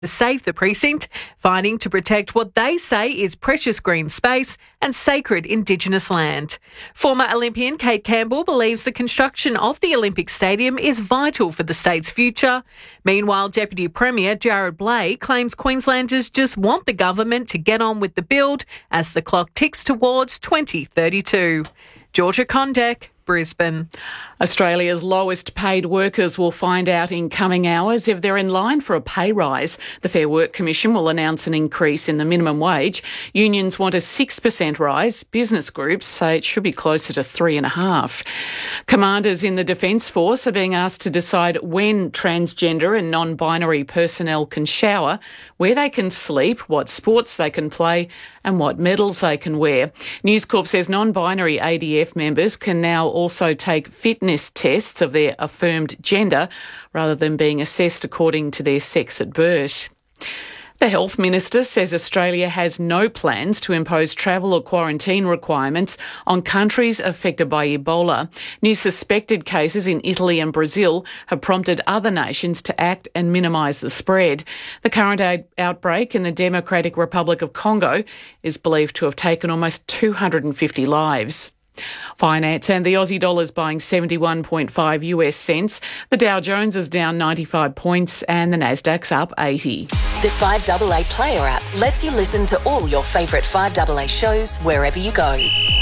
to save the precinct, fighting to protect what they say is precious green space and sacred Indigenous land. Former Olympian Kate Campbell believes the construction of the Olympic Stadium is vital for the state's future. Meanwhile, Deputy Premier Jared Blake claims Queenslanders just want the government to get on with the build as the clock ticks towards 2032. Georgia Condek, Brisbane. Australia's lowest paid workers will find out in coming hours if they're in line for a pay rise. The Fair Work Commission will announce an increase in the minimum wage. Unions want a 6% rise. Business groups say it should be closer to 3.5%. Commanders in the Defence Force are being asked to decide when transgender and non-binary personnel can shower, where they can sleep, what sports they can play and what medals they can wear. News Corp says non-binary ADF members can now also take fitness tests of their affirmed gender rather than being assessed according to their sex at birth. The Health Minister says Australia has no plans to impose travel or quarantine requirements on countries affected by Ebola. New suspected cases in Italy and Brazil have prompted other nations to act and minimise the spread. The current outbreak in the Democratic Republic of Congo is believed to have taken almost 250 lives. Finance and the Aussie dollar is buying 71.5 US cents. The Dow Jones is down 95 points and the Nasdaq's up 80. The 5AA Player app lets you listen to all your favourite 5AA shows wherever you go.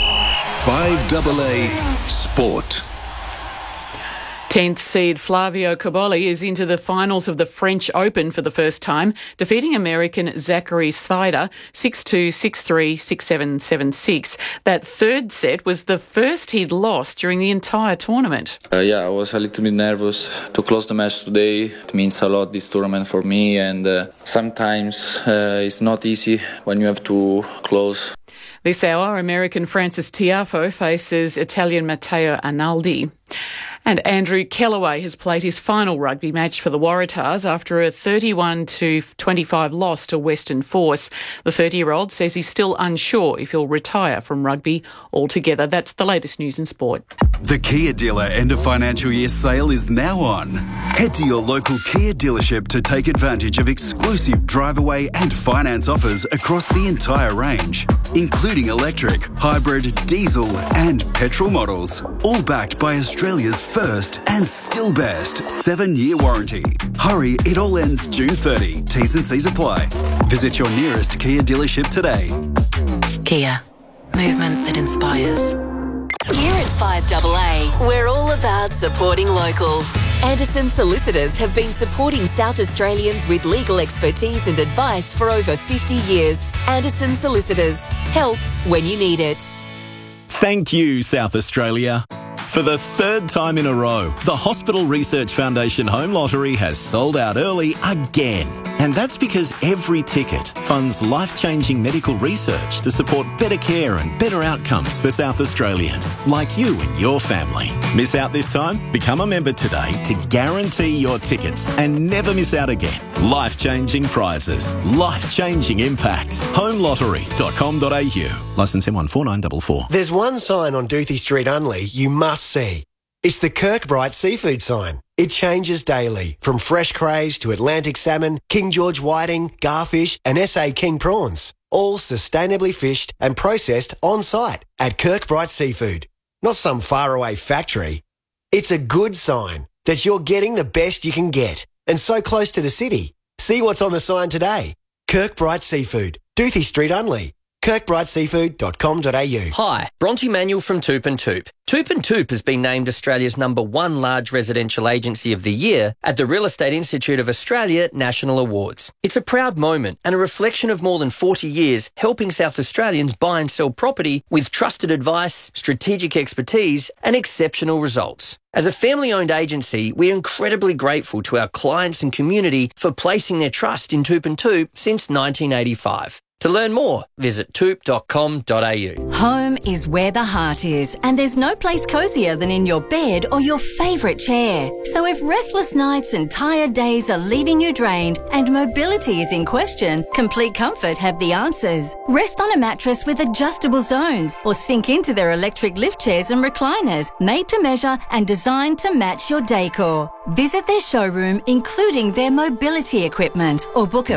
5AA Sport. 10th seed Flavio Cobolli is into the finals of the French Open for the first time, defeating American Zachary Svider 6-2, 6-3, 6-7, 7-6. That third set was the first he'd lost during the entire tournament. I was a little bit nervous to close the match today. It means a lot, this tournament, for me, and sometimes it's not easy when you have to close. This hour, American Francis Tiafoe faces Italian Matteo Arnaldi. And Andrew Kellaway has played his final rugby match for the Waratahs after a 31-25 loss to Western Force. The 30-year-old says he's still unsure if he'll retire from rugby altogether. That's the latest news in sport. The Kia dealer end of financial year sale is now on. Head to your local Kia dealership to take advantage of exclusive drive-away and finance offers across the entire range, including electric, hybrid, diesel and petrol models, all backed by Australia's first and still best 7-year warranty. Hurry, it all ends June 30. T's and C's apply. Visit your nearest Kia dealership today. Kia. Movement that inspires. Here at 5AA, we're all about supporting local. Anderson Solicitors have been supporting South Australians with legal expertise and advice for over 50 years. Anderson Solicitors. Help when you need it. Thank you, South Australia. For the third time in a row, the Hospital Research Foundation Home Lottery has sold out early again. And that's because every ticket funds life-changing medical research to support better care and better outcomes for South Australians, like you and your family. Miss out this time? Become a member today to guarantee your tickets and never miss out again. Life-changing prizes, life-changing impact. homelottery.com.au. Licence M14944. There's one sign on Doothie Street Unley you must see. It's the Kirkbride Seafood sign. It changes daily, from fresh crays to Atlantic salmon, King George whiting, garfish and SA King prawns. All sustainably fished and processed on site at Kirkbride Seafood. Not some faraway factory. It's a good sign that you're getting the best you can get and so close to the city. See what's on the sign today. Kirkbride Seafood, Doothie Street Unley. kirkbrideseafood.com.au. Hi, Bronte Manuel from Toop and Toop. Toop and Toop has been named Australia's #1 large residential agency of the year at the Real Estate Institute of Australia National Awards. It's a proud moment and a reflection of more than 40 years helping South Australians buy and sell property with trusted advice, strategic expertise and exceptional results. As a family-owned agency, we're incredibly grateful to our clients and community for placing their trust in Toop and Toop since 1985. To learn more, visit toop.com.au. Home is where the heart is, and there's no place cosier than in your bed or your favourite chair. So if restless nights and tired days are leaving you drained and mobility is in question, Complete Comfort have the answers. Rest on a mattress with adjustable zones or sink into their electric lift chairs and recliners, made to measure and designed to match your decor. Visit their showroom, including their mobility equipment, or book a